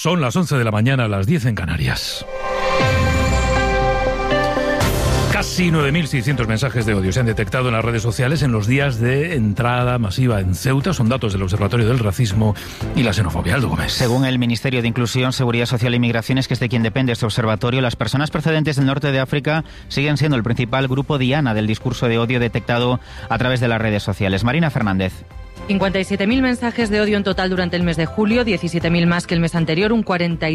Son las 11 de la mañana, las 10 en Canarias. Casi 9.600 mensajes de odio se han detectado en las redes sociales en los días de entrada masiva en Ceuta. Son datos del Observatorio del Racismo y la Xenofobia. Aldo Gómez. Según el Ministerio de Inclusión, Seguridad Social e Inmigraciones, que es de quien depende este observatorio, las personas procedentes del norte de África siguen siendo el principal grupo diana del discurso de odio detectado a través de las redes sociales. Marina Fernández. 57.000 mensajes de odio en total durante el mes de julio, 17.000 más que el mes anterior, un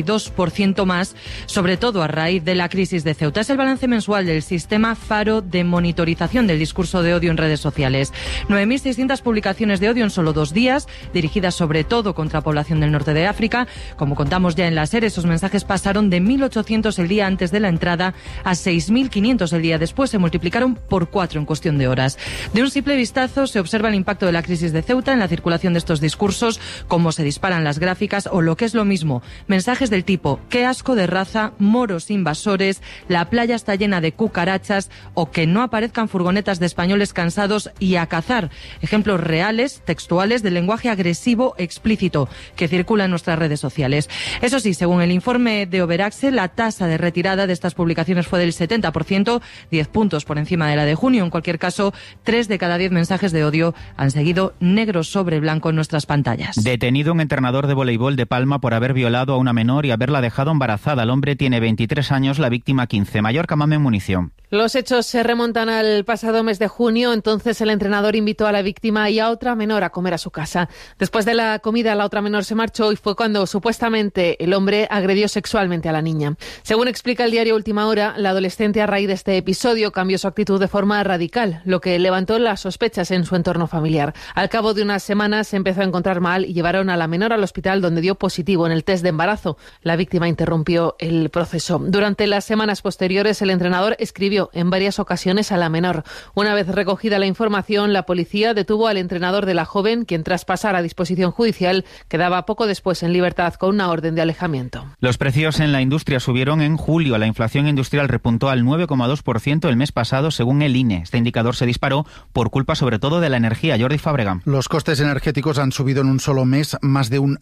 42% más, sobre todo a raíz de la crisis de Ceuta. Es el balance mensual del sistema Faro de monitorización del discurso de odio en redes sociales. 9.600 publicaciones de odio en solo 2 días, dirigidas sobre todo contra población del norte de África. Como contamos ya en la SER, esos mensajes pasaron de 1.800 el día antes de la entrada a 6.500 el día después. Se multiplicaron por 4 en cuestión de horas. De un simple vistazo se observa el impacto de la crisis de Ceuta en la circulación de estos discursos, cómo se disparan las gráficas o, lo que es lo mismo, mensajes del tipo "qué asco de raza", "moros invasores", "la playa está llena de cucarachas" o "que no aparezcan furgonetas de españoles cansados y a cazar". Ejemplos reales, textuales, del lenguaje agresivo explícito que circula en nuestras redes sociales. Eso sí, según el informe de Overaxe, la tasa de retirada de estas publicaciones fue del 70%, 10 puntos por encima de la de junio. En cualquier caso, 3 de cada 10 mensajes de odio han seguido negro sobre blanco en nuestras pantallas. Detenido un entrenador de voleibol de Palma por haber violado a una menor y haberla dejado embarazada. El hombre tiene 23 años, la víctima 15. Mallorca, Mamen Munición. Los hechos se remontan al pasado mes de junio. Entonces el entrenador invitó a la víctima y a otra menor a comer a su casa. Después de la comida, la otra menor se marchó y fue cuando supuestamente el hombre agredió sexualmente a la niña. Según explica el diario Última Hora, la adolescente a raíz de este episodio cambió su actitud de forma radical, lo que levantó las sospechas en su entorno familiar. Al cabo de unas semanas se empezó a encontrar mal y llevaron a la menor al hospital, donde dio positivo en el test de embarazo. La víctima interrumpió el proceso. Durante las semanas posteriores, el entrenador escribió en varias ocasiones a la menor. Una vez recogida la información, la policía detuvo al entrenador de la joven, quien tras pasar a disposición judicial quedaba poco después en libertad con una orden de alejamiento. Los precios en la industria subieron en julio. La inflación industrial repuntó al 9,2% el mes pasado, según el INE. Este indicador se disparó por culpa sobre todo de la energía. Jordi Fábrega. Los costes energéticos han subido en un solo mes más de un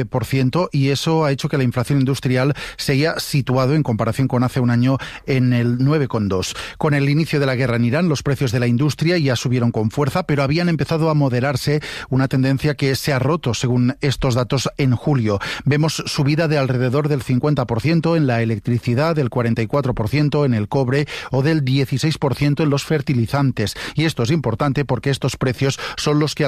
9% y eso ha hecho que la inflación industrial se haya situado en comparación con hace un año en el 9,2%. Con el inicio de la guerra en Irán, los precios de la industria ya subieron con fuerza, pero habían empezado a moderarse, una tendencia que se ha roto según estos datos en julio. Vemos subida de alrededor del 50% en la electricidad, del 44% en el cobre o del 16% en los fertilizantes. Y esto es importante porque estos precios son los que